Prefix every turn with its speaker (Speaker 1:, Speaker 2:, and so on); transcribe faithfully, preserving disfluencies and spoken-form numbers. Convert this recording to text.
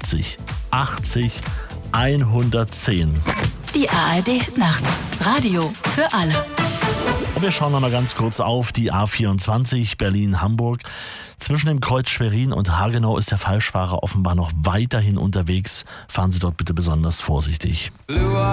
Speaker 1: vierundneunzig achtzig hundertzehn.
Speaker 2: Die A R D Nacht. Radio für alle.
Speaker 1: Und wir schauen noch mal ganz kurz auf die A vierundzwanzig Berlin-Hamburg. Zwischen dem Kreuz Schwerin und Hagenau ist der Falschfahrer offenbar noch weiterhin unterwegs. Fahren Sie dort bitte besonders vorsichtig.